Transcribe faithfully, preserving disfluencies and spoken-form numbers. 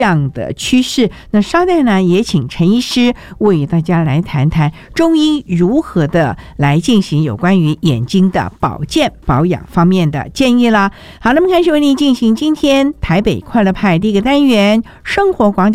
这样的趋势。那稍待呢，也请陈医师为大家来谈谈中医如何的来进行有关于眼睛的保健保养方面的建议啦。好，那么开始为您进行今天台北快乐派第一个单元生活广场。